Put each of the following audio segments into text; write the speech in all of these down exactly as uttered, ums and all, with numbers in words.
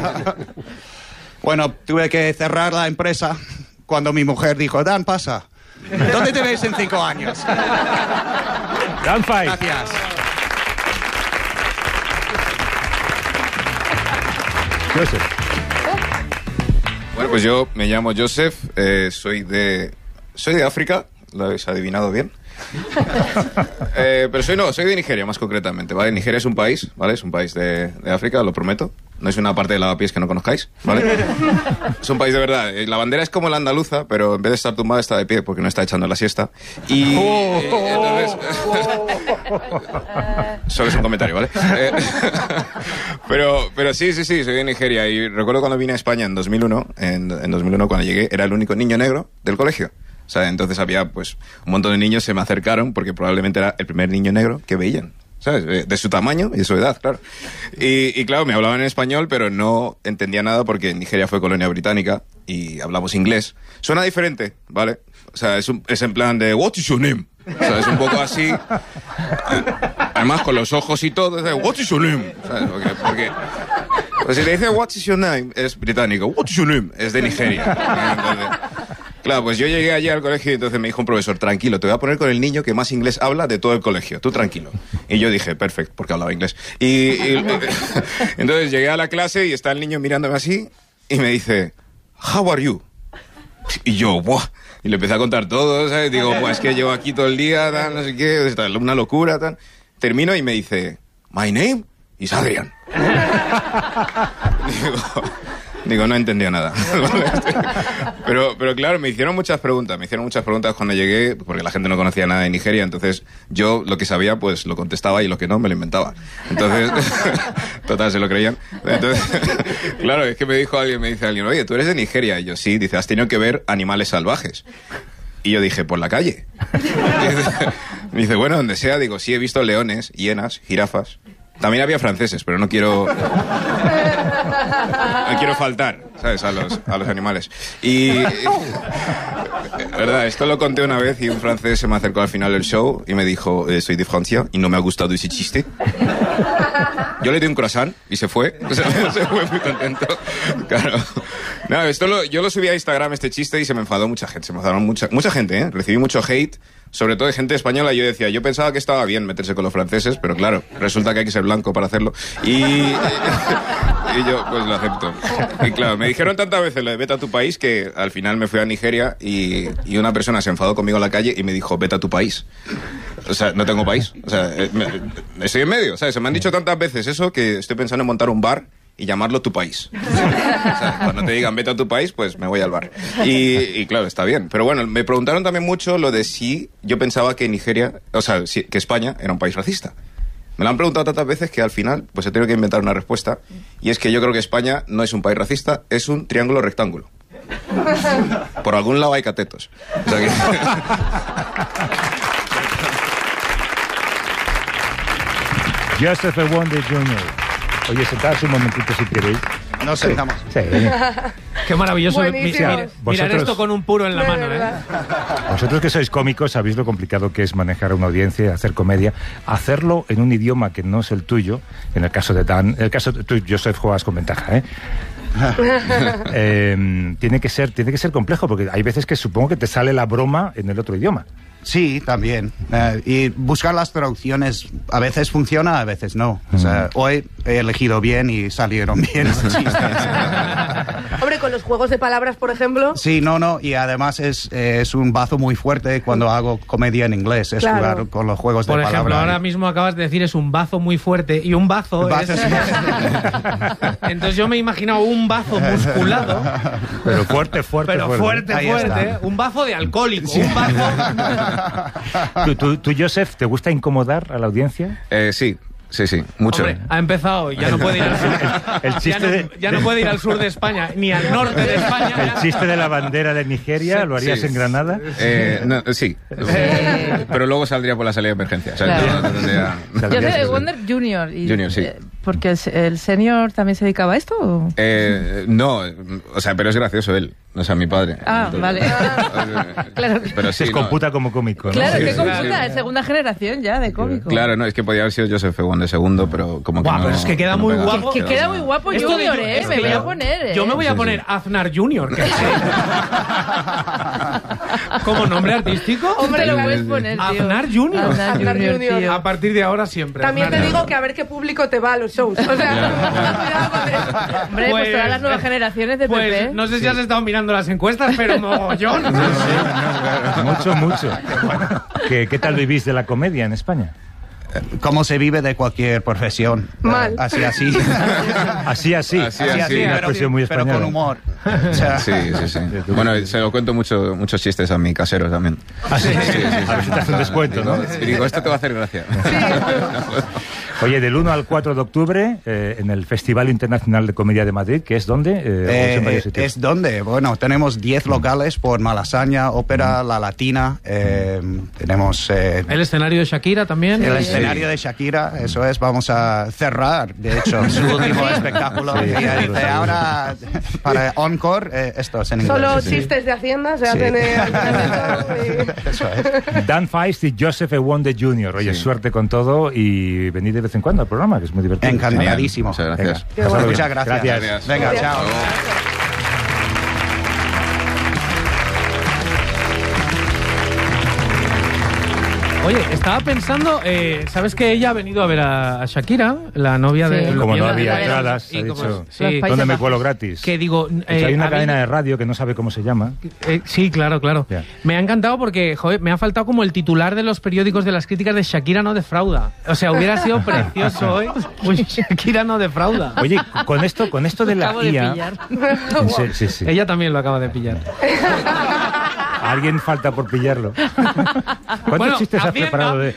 Bueno, tuve que cerrar la empresa cuando mi mujer dijo, Dan, pasa. ¿Dónde te ves en cinco años? Dan Fay. Gracias. Joseph. Bueno, pues yo me llamo Joseph, eh, soy de soy de África, lo habéis adivinado bien. eh, pero soy no, soy de Nigeria más concretamente, ¿vale? Nigeria es un país, ¿vale? Es un país de, de África, lo prometo. No es una parte de lavapiés que no conozcáis, ¿vale? Es un país de verdad. La bandera es como la andaluza, pero en vez de estar tumbada está de pie porque no está echando la siesta. Y Oh. eh, entonces... Solo es un comentario, ¿vale? Eh, pero, pero sí, sí, sí, soy de Nigeria. Y recuerdo cuando vine a España en dos mil uno, en, en dos mil uno cuando llegué, era el único niño negro del colegio. O sea, entonces había pues un montón de niños se me acercaron porque probablemente era el primer niño negro que veían. ¿Sabes? De su tamaño y de su edad, claro. Y, y claro, me hablaban en español, pero no entendía nada porque Nigeria fue colonia británica y hablamos inglés. Suena diferente, ¿vale? O sea, es, un, es en plan de, what is your name? O sea, es un poco así. Además, con los ojos y todo, es de, what is your name? ¿Sabes? Porque, porque pues si te dice, what is your name? Es británico. What is your name? Es de Nigeria. Entonces, claro, pues yo llegué allí al colegio y entonces me dijo un profesor, tranquilo, te voy a poner con el niño que más inglés habla de todo el colegio, tú tranquilo. Y yo dije, perfecto, porque hablaba inglés. Y, y entonces llegué a la clase y está el niño mirándome así y me dice, how are you? Y yo, ¡buah! Y le empecé a contar todo, ¿sabes? Digo, pues es que llevo aquí todo el día, tal, no sé qué, está una locura, tal. Termino y me dice, my name is Adrian. Digo... Digo, no entendía nada. pero, pero claro, me hicieron muchas preguntas. Me hicieron muchas preguntas cuando llegué, porque la gente no conocía nada de Nigeria. Entonces, yo lo que sabía, pues lo contestaba y lo que no, me lo inventaba. Entonces, total, se lo creían. Entonces, claro, es que me dijo alguien, me dice alguien, oye, ¿tú eres de Nigeria? Y yo, sí. Dice, ¿has tenido que ver animales salvajes? Y yo dije, por la calle. Me dice, bueno, donde sea. Digo, sí, he visto leones, hienas, jirafas. También había franceses, pero no quiero... No quiero faltar, ¿sabes? A los, a los animales. Y... verdad, esto lo conté una vez y un francés se me acercó al final del show y me dijo, eh, soy de Francia y no me ha gustado ese chiste. Yo le di un croissant y se fue. O sea, se fue muy contento. Claro. No, esto lo, yo lo subí a Instagram, este chiste, y se me enfadó mucha gente. Se me enfadaron mucha, mucha gente, ¿eh? Recibí mucho hate, sobre todo de gente española. Yo decía, yo pensaba que estaba bien meterse con los franceses, pero claro, resulta que hay que ser blanco para hacerlo. Y, y yo, pues lo acepto. Y claro, me dijeron tantas veces lo de vete a tu país que al final me fui a Nigeria y, y una persona se enfadó conmigo en la calle y me dijo, vete a tu país. O sea, no tengo país. O sea, me, estoy en medio, ¿sabes? Se me han dicho tantas veces eso que estoy pensando en montar un bar y llamarlo tu país. O sea, cuando te digan vete a tu país, pues me voy al bar. Y, y claro, está bien. Pero bueno, me preguntaron también mucho lo de si yo pensaba que Nigeria, o sea, si, que España era un país racista. Me lo han preguntado tantas veces que al final pues he tenido que inventar una respuesta. Y es que yo creo que España no es un país racista, es un triángulo rectángulo. Por algún lado hay catetos. O sea que... Joseph Ewonde junior Oye, sentaos un momentito si queréis. Nos sentamos. Sí. Qué maravilloso mi, Buenísimo. mirar, Vosotros- mirar esto con un puro en la De mano, ¿eh? verdad. Vosotros que sois cómicos sabéis lo complicado que es manejar a una audiencia, hacer comedia, hacerlo en un idioma que no es el tuyo. En el caso de Dan, en el caso de tú, Joseph, juegas con ventaja, ¿eh? eh, tiene que ser, tiene que ser complejo porque hay veces que supongo que te sale la broma en el otro idioma. Sí, también. Eh, y buscar las traducciones a veces funciona, a veces no. O sea, hoy he elegido bien y salieron bien los chistes. Hombre, con los juegos de palabras, por ejemplo. Sí, no, no. Y además es, eh, es un bazo muy fuerte cuando hago comedia en inglés. Es Claro. jugar con los juegos Por de ejemplo, palabras. ahora mismo acabas de decir es un bazo muy fuerte y un bazo, Bazo es... es- Entonces yo me he imaginado un bazo musculado, Pero fuerte, fuerte, pero fuerte, Ahí fuerte, está. un bazo de alcohólico, un bazo... ¿Tú, tú, tú, Joseph, te gusta incomodar a la audiencia? Eh, sí, sí, sí, mucho. Hombre, ha empezado, ya no puede ir al sur. El chiste ya, no, de- ya no puede ir al sur de España, ni al norte de España. El ya- chiste de la bandera de Nigeria, ¿lo harías Sí. en Granada? Eh, no, sí. Pero luego saldría por la salida de emergencia. O sea, Claro. no- no tendría- Yo soy de Wonder Junior. Y, Junior, sí. eh, ¿Porque el, el senior también se dedicaba a esto? ¿o? Eh, no, o sea, pero es gracioso él. O sea, mi padre. Ah, vale. Claro. Pero sí, Se no. computa como cómico, ¿no? Claro, Sí, que sí, computa, sí. es segunda generación ya de cómico. Claro, no, es que podía haber sido Joseph F. Wonder segundo, pero como que Guau, no... pero es que queda no muy pega. guapo. Que queda muy guapo Esto de- Junior, ¿eh? es Me que voy yo- a poner, ¿eh? Yo me voy a Sí, poner sí. Aznar Junior. Que ¿Como nombre artístico? Hombre, lo Sí, puedes sí, sí. poner, tío. Aznar Junior. Aznar Aznar Junior, Junior. tío. A partir de ahora siempre. También te Aznar digo Junior. que a ver qué público te va a los shows. O sea, cuidado con eso. Hombre, pues, Pues- todas las nuevas generaciones de Pues P P. no sé si has estado mirando las encuestas, pero mogollón. Mucho, mucho. ¿Qué, ¿Qué tal vivís de la comedia en España? Cómo se vive de cualquier profesión. Mal. Eh, así, así. Así, así. Así, Así, así, así, una pero, expresión muy pero española. con humor. O sea, Sí, sí, sí. Bueno, se lo cuento mucho, muchos chistes a mi casero también. Ah, sí, sí. A ver si te hace un descuento, ¿no? Y digo, esto te va a hacer gracia. Oye, del uno al cuatro de octubre, eh, en el Festival Internacional de Comedia de Madrid, ¿que es dónde? Eh, ¿o es en varios Eh, sitios? es donde, bueno, tenemos diez locales por Malasaña, Ópera, La Latina, eh, tenemos eh, El escenario de Shakira también. el escenario de Shakira, eso es, vamos a cerrar, de hecho, su último espectáculo. Sí, y seguro, dice, seguro. ahora, para Encore, eh, esto es en inglés. Solo sí. chistes de Hacienda se Sí. hacen eh, al final de todo y- Eso es. Dan Feist y Joseph E. Wonder junior Oye, Sí. suerte con todo y venid de vez en cuando al programa, que es muy divertido. Encantadísimo. Muchas gracias. Venga, pasadlo bien. Muchas gracias. Gracias. Venga, Hasta chao. luego. Oye, estaba pensando, eh, ¿sabes que ella ha venido a ver a, a Shakira, la novia Sí. de... Como no Lleva- había lleva- entradas, y ha como- dicho, sí. Los Países ¿dónde me Bajos. cuelo gratis? Que digo... Pues eh, hay una ha cadena venido- de radio que no sabe cómo se llama. Eh, sí, claro, claro. Ya. Me ha encantado porque, joder, me ha faltado como el titular de los periódicos de las críticas de Shakira no defrauda. O sea, hubiera sido precioso hoy. Uy, Shakira no defrauda. Oye, con esto, con esto de la Acabo de I A... pillar. en serio, sí, sí. Ella también lo acaba de pillar. Alguien falta por pillarlo. ¿Cuántos Bueno, chistes has Hacienda. preparado de...?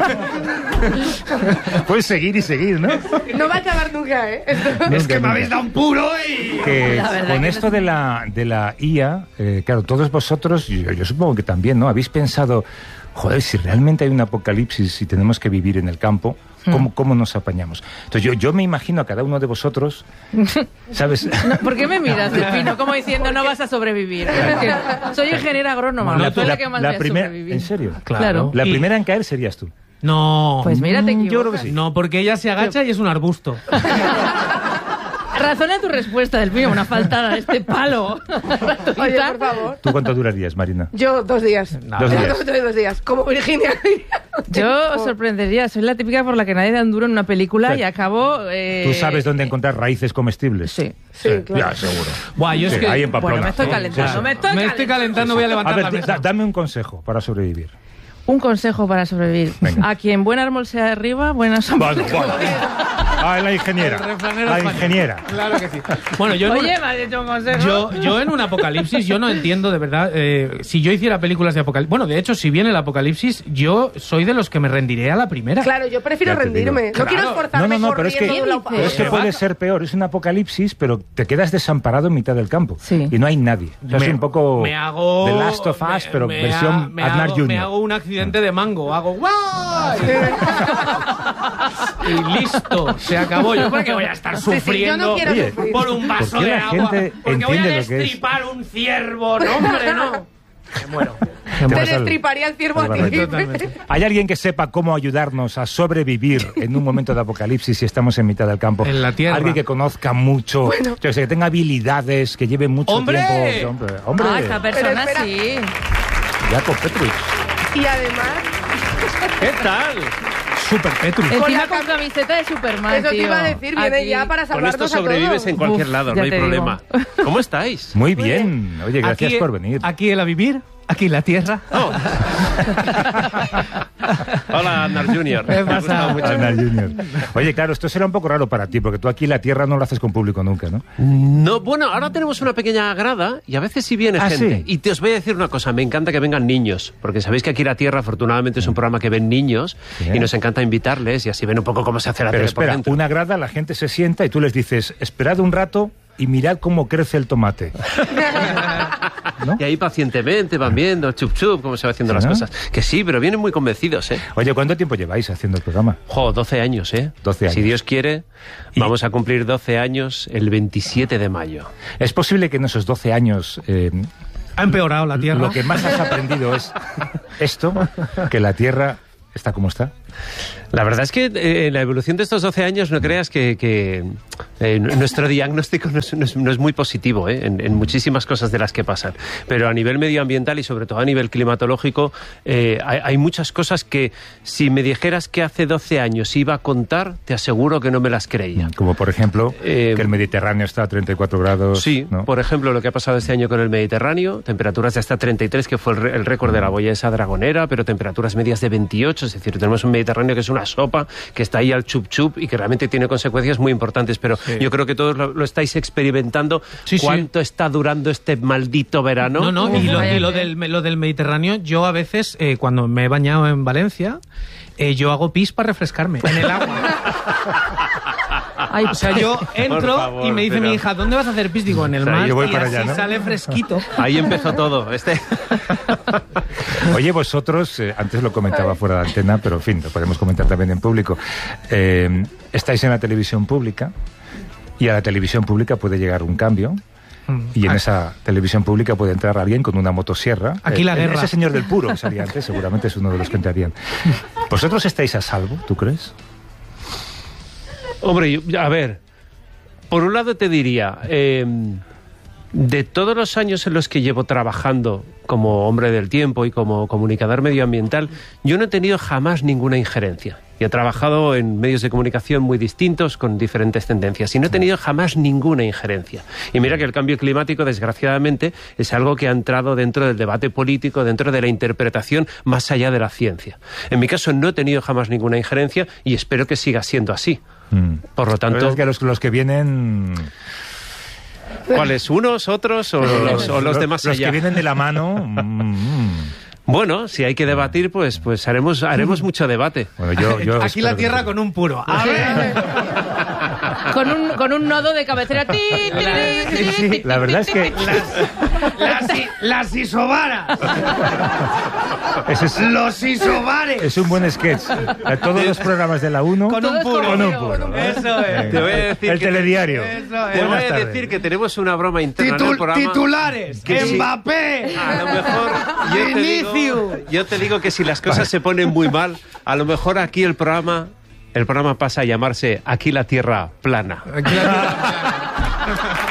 Puedes seguir y seguir, ¿no? No va a acabar nunca, ¿eh? Esto- Es que me nunca. habéis dado un puro y... Que La verdad con que esto no sé. de la, de la I A, eh, claro, todos vosotros, yo, yo supongo que también, ¿no? Habéis pensado, joder, si realmente hay un apocalipsis y tenemos que vivir en el campo, ¿cómo, cómo nos apañamos? Entonces yo, yo me imagino a cada uno de vosotros, ¿sabes? No, ¿por qué me miras, Delfino? Como diciendo, no vas a sobrevivir. Porque soy ingeniera agrónoma. La- no soy la, la- que más la voy a primera- sobrevivir. ¿En serio? Claro. La Y- primera en caer serías tú. No. Pues mira, te Mm, yo creo equivocas. que sí. No, porque ella se agacha y es un arbusto. Razona tu respuesta, Delfino. Una faltada de este palo. Oye, por favor. ¿Tú cuánto durarías, Marina? Yo dos días. Dos Yo días. doy dos días. Como Virginia. Yo os sorprendería. Soy la típica por la que nadie da un duro en una película Sí. y acabo... eh, ¿Tú sabes dónde encontrar raíces comestibles? Sí. Sí, claro. Ya, seguro. Buah, yo es Sí, que... ahí en Pamplona. Bueno, me estoy Sí, calentando. sí, sí. Me estoy Me estoy calentando, voy a A levantar ver, la da- mesa. dame un consejo para sobrevivir. Un consejo para sobrevivir. Venga. A quien buen árbol sea arriba, buena sombra. Bueno, bueno. Ah, la ingeniera. El refranero La español. ingeniera. Claro que sí. Bueno, yo... en Oye, un- me has dicho un consejo. Yo, yo en un apocalipsis, yo no entiendo de verdad. eh, si yo hiciera películas de apocalipsis. Bueno, de hecho, si viene el apocalipsis, yo soy de los que me rendiré a la primera. Claro, yo prefiero Ya te rendirme. digo. No quiero Claro. esforzarme No, no, no, pero es que- corriendo de un lado ¿Qué para Pero es que Se puede va. ser peor. Es un apocalipsis, pero te quedas desamparado en mitad del campo. Sí. Y no hay nadie. O sea, es Me- un poco me hago The Last of Us, me- pero me versión ha- me Aznar hago, junior Me hago un accidente de mango, hago ¡guay! Y listo, se acabó. Yo porque voy a estar Sí, sí, yo sufriendo no quiero Oye, sufrir. por un ¿por vaso qué de la agua. gente Porque voy a entiende lo que es? destripar un ciervo, no hombre, no. Me muero. Te Te vas al- destriparía el ciervo al a ti. barrio. Totalmente. ¿Hay alguien que sepa cómo ayudarnos a sobrevivir en un momento de apocalipsis si estamos en mitad del campo? En la tierra. Alguien que conozca mucho, Bueno. yo sé, que tenga habilidades, que lleve mucho ¡Hombre! tiempo. Hombre, hombre. Ah, esta persona espera. sí. Jacob Petrus. Y además, ¿Qué tal? Super Petrus. Con Encima la con cam- camiseta de Superman, eso te tío. iba a decir, viene Aquí. ya para Con salvarnos esto a sobrevives todos. en cualquier Uf, lado, ya no hay te digo. problema. ¿Cómo estáis? Muy bien. Oye, gracias Aquí- por venir. Aquí el a vivir, aquí en la tierra. Oh. Hola, Aznar junior ¿Qué Me ha pasa? gustado mucho. Aznar junior Oye, claro, esto será un poco raro para ti, porque tú aquí la tierra no lo haces con público nunca, ¿no? No, bueno, ahora tenemos una pequeña grada y a veces sí viene ¿Ah, gente. sí? Y te os voy a decir una cosa, me encanta que vengan niños, porque sabéis que aquí La Tierra afortunadamente es un programa que ven niños Bien. y nos encanta invitarles y así ven un poco cómo se hace la Pero tele por espera, dentro. una grada, la gente se sienta y tú les dices, esperad un rato y mirad cómo crece el tomate. ¿no? Y ahí pacientemente van viendo, chup chup, cómo se van haciendo ¿Sí, las no? cosas. Que sí, pero vienen muy convencidos, ¿eh? Oye, ¿cuánto tiempo lleváis haciendo el programa? Jo, doce años, ¿eh? doce años. Si Dios quiere, Y- vamos a cumplir doce años el veintisiete de mayo. ¿Es posible que en esos doce años eh, Ha empeorado la Tierra. lo que más has aprendido es esto, que la Tierra está como está? La verdad es que eh, en la evolución de estos doce años no creas que, que eh, nuestro diagnóstico no es, no es- no es muy positivo eh, en, en muchísimas cosas de las que pasan. Pero a nivel medioambiental y sobre todo a nivel climatológico eh, hay, hay muchas cosas que si me dijeras que hace doce años iba a contar, te aseguro que no me las creía. Como por ejemplo, Eh, que el Mediterráneo está a treinta y cuatro grados. Sí, ¿no? por ejemplo, lo que ha pasado este año con el Mediterráneo, temperaturas de hasta treinta y tres, que fue el, re- el récord de la Boyesa Dragonera, pero temperaturas medias de veintiocho, es decir, tenemos un Mediterráneo que es una sopa, que está ahí al chup chup y que realmente tiene consecuencias muy importantes, pero yo creo que todos lo, lo estáis experimentando. Sí, sí. ¿Cuánto está durando este maldito verano? No, no, y lo, Vaya y lo que- del, lo del Mediterráneo, yo a veces, eh, cuando me he bañado en Valencia, eh, yo hago pis para refrescarme en el agua. Ay, O sea, yo entro favor, y me dice pero- mi hija, ¿dónde vas a hacer pis? Digo, en el O sea, mar, yo voy y para así allá, ¿no? sale fresquito. Ahí empezó todo. Este... Oye, vosotros, eh, antes lo comentaba fuera de antena, pero en fin, lo podemos comentar también en público. Eh, estáis en la televisión pública y a la televisión pública puede llegar un cambio. Y en esa televisión pública puede entrar alguien con una motosierra. Aquí la Eh, guerra. Ese señor del puro que salía antes seguramente es uno de los que entrarían. ¿Vosotros estáis a salvo, tú crees? Hombre, yo- a ver, por un lado te diría, eh, de todos los años en los que llevo trabajando como hombre del tiempo y como comunicador medioambiental, yo no he tenido jamás ninguna injerencia. Y he trabajado en medios de comunicación muy distintos, con diferentes tendencias, y no he tenido jamás ninguna injerencia. Y mira que el cambio climático, desgraciadamente, es algo que ha entrado dentro del debate político, dentro de la interpretación, más allá de la ciencia. En mi caso no he tenido jamás ninguna injerencia y espero que siga siendo así. Mm. Por lo La verdad tanto, es que los, los que vienen... ¿cuáles? ¿Unos, otros o los, o los de más los allá? que vienen de la mano... mm, Bueno, si hay que debatir, pues, pues haremos, haremos mucho debate. Bueno, yo, yo Aquí la espero tierra que- con un puro. A ver. con un, con un nodo de cabecera. Ti, ti, ti, ti, ti, La verdad es que Las, i- las isobaras. ese es, Los isobares. es un buen sketch. De todos los programas de la uno... Con un puro. Con un puro. Eso es. Te voy a decir El que- telediario. Eso es. Te voy Buenas a tardes. decir que tenemos una broma interna en el Titul- programa. titulares. Que sí. Mbappé. A lo mejor yo te, Vinicius. digo, yo te digo que si las cosas se ponen muy mal, a lo mejor aquí el programa, el programa pasa a llamarse Aquí la Tierra Plana. Aquí la tierra.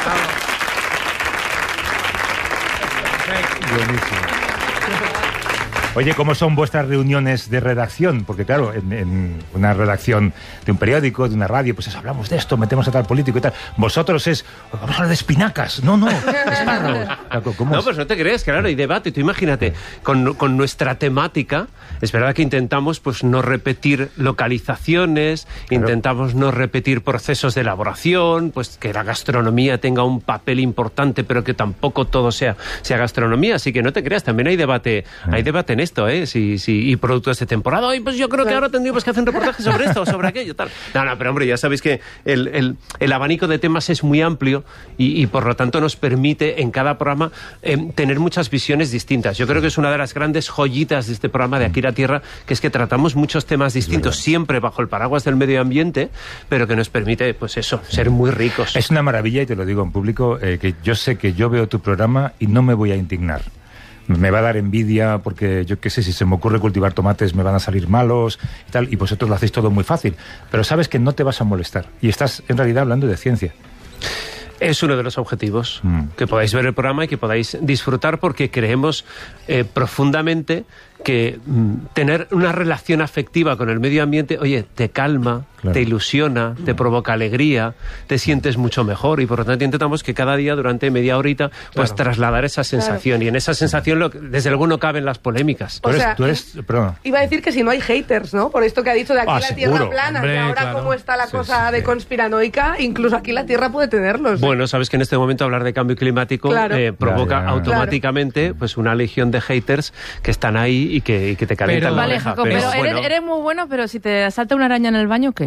Buenísimo. Oye, ¿cómo son vuestras reuniones de redacción? Porque claro, en, en una redacción de un periódico, de una radio, pues es, hablamos de esto, metemos a tal político y tal. Vosotros es, vamos a hablar de espinacas. No, no, espárragos. ¿Cómo No, es? pues no te crees, claro, hay debate. Tú imagínate, con, con nuestra temática, es verdad que intentamos pues no repetir localizaciones, intentamos no repetir procesos de elaboración, pues que la gastronomía tenga un papel importante, pero que tampoco todo sea, sea gastronomía. Así que no te creas, también hay debate, hay debate en esto, ¿eh? Si, si, y productos de temporada. Ay, pues yo creo que ahora tendríamos que hacer un reportaje sobre esto o sobre aquello, tal. No, no, pero hombre, ya sabéis que el, el, el abanico de temas es muy amplio y, y por lo tanto nos permite en cada programa eh, tener muchas visiones distintas. Yo creo que es una de las grandes joyitas de este programa de Aquí la Tierra, que es que tratamos muchos temas distintos, siempre bajo el paraguas del medio ambiente, pero que nos permite, pues eso, ser muy ricos. Es una maravilla, y te lo digo en público, eh, que yo sé que yo veo tu programa y no me voy a indignar. Me va a dar envidia porque, yo qué sé, si se me ocurre cultivar tomates me van a salir malos y tal, y vosotros lo hacéis todo muy fácil. Pero sabes que no te vas a molestar. Y estás, en realidad, hablando de ciencia. Es uno de los objetivos, Mm. que podáis ver el programa y que podáis disfrutar, porque creemos eh, profundamente que mm, tener una relación afectiva con el medio ambiente, oye, te calma, Claro. te ilusiona, te provoca alegría, te sientes mucho mejor, y por lo tanto intentamos que cada día durante media horita pues trasladar esa sensación, y en esa sensación lo, desde luego no caben las polémicas. O Tú eres, sea, tú eres, perdón. Iba a decir que si no hay haters, ¿no? Por esto que ha dicho de aquí Ah, la Tierra seguro. plana, Hombre, y ahora claro. cómo está la Sí, cosa sí, de sí. conspiranoica, incluso aquí la Tierra puede tenerlos. ¿eh? Bueno, sabes que en este momento hablar de cambio climático Claro. eh, provoca Ya, ya. automáticamente pues una legión de haters que están ahí y que, y que te calientan Pero- la Vale, oreja. Jacob, pero, bueno, eres, eres muy bueno, pero si te salta una araña en el baño, ¿qué?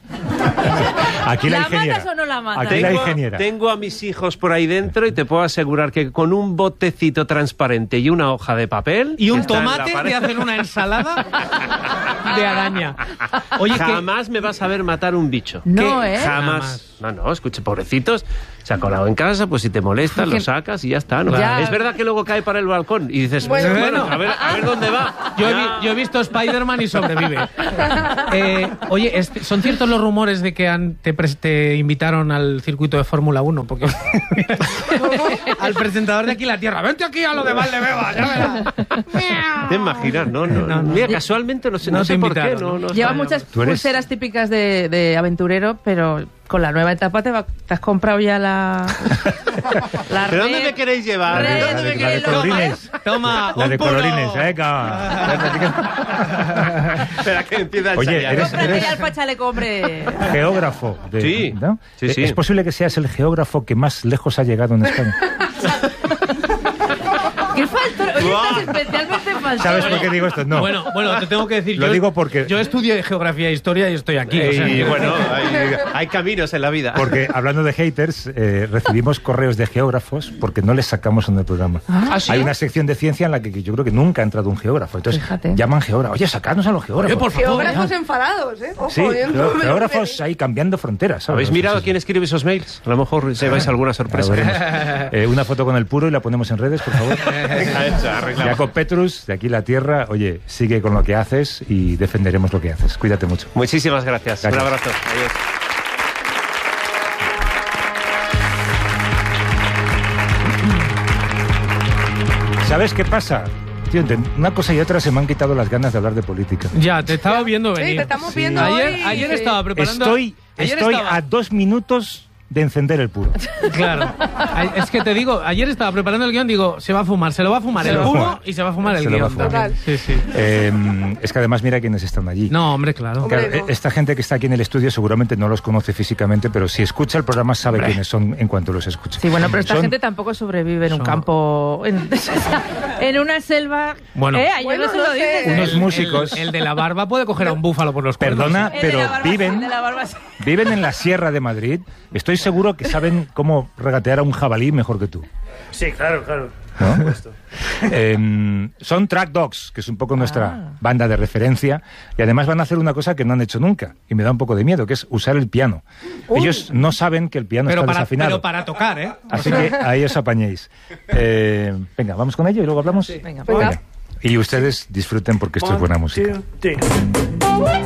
Aquí la, ¿La ingeniera. matas o no la matas? Aquí la Tengo, ingeniera. tengo a mis hijos por ahí dentro y te puedo asegurar que con un botecito transparente y una hoja de papel... Y un está en la tomate pared. te hacen una ensalada de araña. Oye, que Jamás me vas a ver matar un bicho. No, ¿Qué? ¿eh? Jamás. Jamás. No, no, escuche, pobrecitos. Se ha colado en casa, pues si te molesta, lo sacas y ya está. ¿no? Ya. Es verdad que luego cae para el balcón y dices, Bueno, bueno, bueno. a, ver, a ver dónde va. Yo he, Ya. vi- yo he visto Spider-Man y sobrevive. Eh, oye, este- ¿son ciertos los rumores de que han- te, pres- te invitaron al circuito de Fórmula uno? Porque al presentador de Aquí la Tierra, vente aquí a lo de Valdebebas, ya verás. Te imaginas, no, no, No, no. Mira, casualmente no sé, no No sé te por qué. invitaron, No, ¿no? no Lleva sabemos. muchas Tú eres- pulseras típicas de, de aventurero, pero con la nueva etapa te, va- te has comprado ya la... la ¿Pero dónde red. me queréis llevar? Red, La ¿Dónde de, me la de queréis llevar? colorines. Toma, La un de puro. colorines, venga. Espera que empieza a Oye, ensayar. eres- Cómprate ya el pachaleco, hombre. Geógrafo. de- Sí, ¿no? sí, sí. ¿Es posible que seas el geógrafo que más lejos ha llegado en España? ¿Qué faltó? Hoy estás especialmente faltón. ¿Sabes por qué digo esto? No. Bueno, bueno, te tengo que decir. Lo yo, digo porque- Yo estudié geografía e historia y estoy aquí. o sea, Y quiero bueno, decir- hay, hay caminos en la vida. Porque hablando de haters, eh, recibimos correos de geógrafos porque no les sacamos en el programa. ¿Ah, sí? Hay una sección de ciencia en la que, que yo creo que nunca ha entrado un geógrafo. Entonces Fíjate. llaman geógrafos. Oye, sacadnos a los geógrafos. Oye, por favor. Geógrafos enfadados, ¿eh? Ojo, Sí, yo no geo- me lo geógrafos pedí. ahí cambiando fronteras. ¿sabes? ¿Habéis Sí, mirado sí, quién escribe esos mails? A lo mejor se vais a alguna sí. Ya sorpresa. veremos. Eh, una foto con el puro y la ponemos en redes, por favor. Jacob Petrus, de Aquí la Tierra. Oye, sigue con lo que haces y defenderemos lo que haces. Cuídate mucho. Muchísimas gracias. Gracias. Un abrazo. Adiós. ¿Sabes qué pasa? Tío, entre una cosa y otra se me han quitado las ganas de hablar de política. Ya, te estaba viendo Sí, venir. te estamos viendo Ayer, hoy. ayer Sí. estaba preparando. Estoy, ayer estoy estaba- a dos minutos de encender el puro. Claro. Ay, Es que te digo, ayer estaba preparando el guión, digo, se va a fumar, se lo va a fumar Se el lo va a puro fumar. y se va a fumar el Se lo va a guión fumar. también. Sí, sí. Eh, es que además mira quiénes están allí. No, hombre, claro. Hombre, Claro, no. esta gente que está aquí en el estudio seguramente no los conoce físicamente, pero si escucha el programa sabe Hombre. quiénes son en cuanto los escucha. Sí, bueno, pero esta Son- gente tampoco sobrevive en un son- campo, en, en una selva. Bueno. ¿Eh? Ayer Bueno, no se lo no sé. dices. Unos El- músicos. El, el de la barba puede coger a un búfalo por los cuernos. Perdona, El de pero la barba- viven, el de la barba sí. viven en la Sierra de Madrid. Estoy seguro que saben cómo regatear a un jabalí mejor que tú. Sí, claro, claro. ¿No? Eh, son Track Dogs, que es un poco nuestra banda de referencia, y además van a hacer una cosa que no han hecho nunca, y me da un poco de miedo, que es usar el piano. Ellos no saben que el piano Pero está para, desafinado. pero para tocar, ¿eh? Así que ahí os apañéis. Eh, venga, vamos con ello y luego hablamos. Venga, Venga. Y ustedes disfruten porque esto es buena música. One, two, three.